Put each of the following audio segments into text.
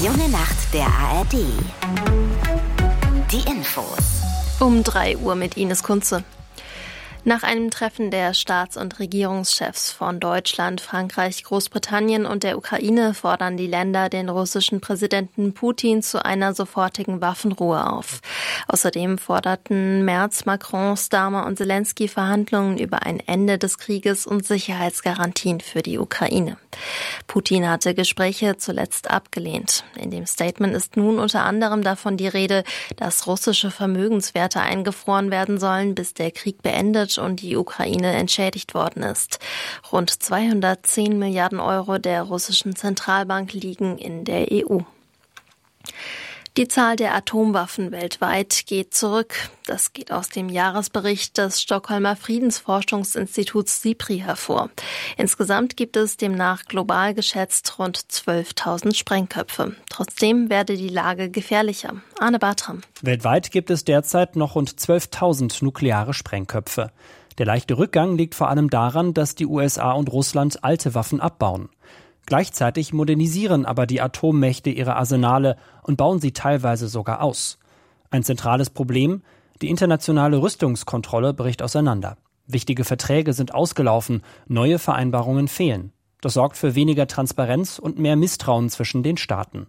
junge Nacht der ARD. Die Infos. Um 3 Uhr mit Ines Kunze. Nach einem Treffen der Staats- und Regierungschefs von Deutschland, Frankreich, Großbritannien und der Ukraine fordern die Länder den russischen Präsidenten Putin zu einer sofortigen Waffenruhe auf. Außerdem forderten Merz, Macron, Starmer und Zelensky Verhandlungen über ein Ende des Krieges und Sicherheitsgarantien für die Ukraine. Putin hatte Gespräche zuletzt abgelehnt. In dem Statement ist nun unter anderem davon die Rede, dass russische Vermögenswerte eingefroren werden sollen, bis der Krieg beendet und die Ukraine entschädigt worden ist. Rund 210 Milliarden Euro der russischen Zentralbank liegen in der EU. Die Zahl der Atomwaffen weltweit geht zurück. Das geht aus dem Jahresbericht des Stockholmer Friedensforschungsinstituts SIPRI hervor. Insgesamt gibt es demnach global geschätzt rund 12.000 Sprengköpfe. Trotzdem werde die Lage gefährlicher. Arne Bartram. Weltweit gibt es derzeit noch rund 12.000 nukleare Sprengköpfe. Der leichte Rückgang liegt vor allem daran, dass die USA und Russland alte Waffen abbauen. Gleichzeitig modernisieren aber die Atommächte ihre Arsenale und bauen sie teilweise sogar aus. Ein zentrales Problem: die internationale Rüstungskontrolle bricht auseinander. Wichtige Verträge sind ausgelaufen, neue Vereinbarungen fehlen. Das sorgt für weniger Transparenz und mehr Misstrauen zwischen den Staaten.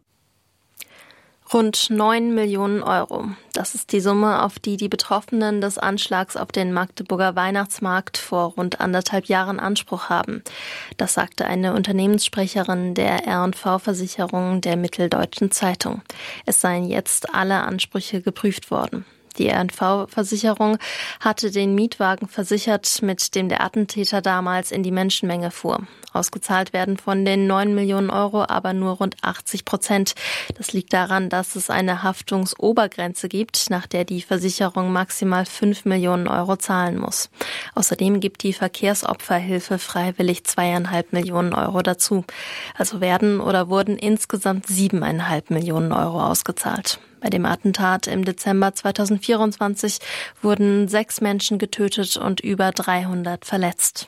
Rund 9 Millionen Euro. Das ist die Summe, auf die die Betroffenen des Anschlags auf den Magdeburger Weihnachtsmarkt vor rund 1,5 Jahren Anspruch haben. Das sagte eine Unternehmenssprecherin der R&V-Versicherung der Mitteldeutschen Zeitung. Es seien jetzt alle Ansprüche geprüft worden. Die R&V-Versicherung hatte den Mietwagen versichert, mit dem der Attentäter damals in die Menschenmenge fuhr. Ausgezahlt werden von den 9 Millionen Euro aber nur rund 80%. Das liegt daran, dass es eine Haftungsobergrenze gibt, nach der die Versicherung maximal 5 Millionen Euro zahlen muss. Außerdem gibt die Verkehrsopferhilfe freiwillig 2,5 Millionen Euro dazu. Also werden oder wurden insgesamt 7,5 Millionen Euro ausgezahlt. Bei dem Attentat im Dezember 2024 wurden 6 Menschen getötet und über 300 verletzt.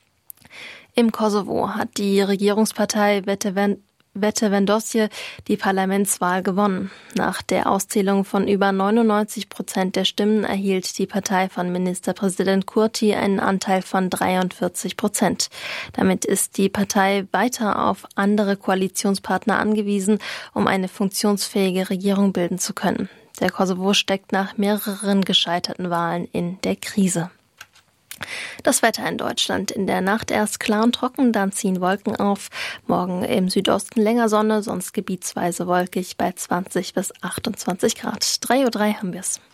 Im Kosovo hat die Regierungspartei Vetëvendosje die Parlamentswahl gewonnen. Nach der Auszählung von über 99% der Stimmen erhielt die Partei von Ministerpräsident Kurti einen Anteil von 43%. Damit ist die Partei weiter auf andere Koalitionspartner angewiesen, um eine funktionsfähige Regierung bilden zu können. Der Kosovo steckt nach mehreren gescheiterten Wahlen in der Krise. Das Wetter in Deutschland: in der Nacht erst klar und trocken, dann ziehen Wolken auf. Morgen im Südosten länger Sonne, sonst gebietsweise wolkig bei 20 bis 28 Grad. 3:03 Uhr haben wir es.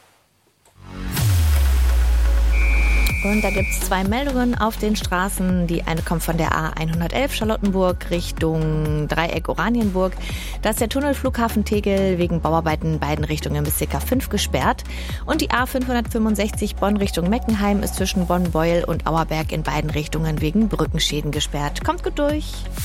Und da gibt es 2 Meldungen auf den Straßen. Die eine kommt von der A111 Charlottenburg Richtung Dreieck Oranienburg. Da ist der Tunnelflughafen Tegel wegen Bauarbeiten in beiden Richtungen bis ca. 5 gesperrt. Und die A565 Bonn Richtung Meckenheim ist zwischen Bonn-Beuel und Auerberg in beiden Richtungen wegen Brückenschäden gesperrt. Kommt gut durch.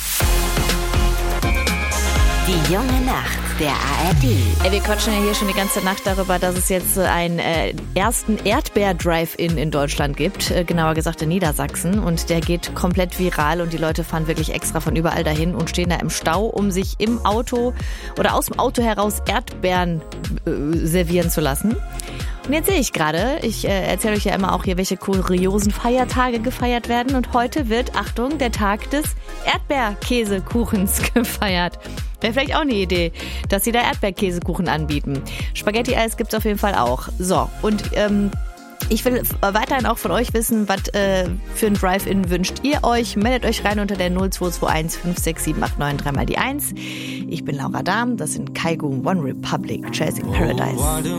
Die junge Nacht der ARD. Wir quatschen ja hier schon die ganze Nacht darüber, dass es jetzt einen ersten Erdbeer-Drive-In in Deutschland gibt, genauer gesagt in Niedersachsen. Und der geht komplett viral und die Leute fahren wirklich extra von überall dahin und stehen da im Stau, um sich im Auto oder aus dem Auto heraus Erdbeeren servieren zu lassen. Und jetzt sehe ich gerade, ich erzähle euch ja immer auch hier, welche kuriosen Feiertage gefeiert werden. Und heute wird, Achtung, der Tag des Erdbeerkäsekuchens gefeiert. Wäre vielleicht auch eine Idee, dass sie da Erdbeerkäsekuchen anbieten. Spaghetti-Eis gibt's auf jeden Fall auch. So, und ich will weiterhin auch von euch wissen, was für ein Drive-In wünscht ihr euch. Meldet euch rein unter der 0221 56789 3 mal die 1. Ich bin Laura Dahm, das sind Kaigo, One Republic, Chasing Paradise.